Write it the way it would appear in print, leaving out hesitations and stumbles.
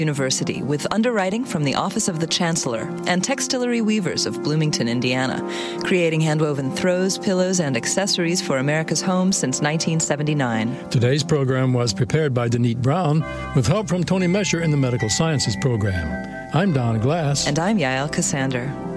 University with underwriting from the Office of the Chancellor and Textillery Weavers of Bloomington, Indiana, creating handwoven throws, pillows, and accessories for America's home since 1979. Today's program was prepared by Denise Brown with help from Tony Mesher in the Medical Sciences program. I'm Don Glass. And I'm Yael Cassander.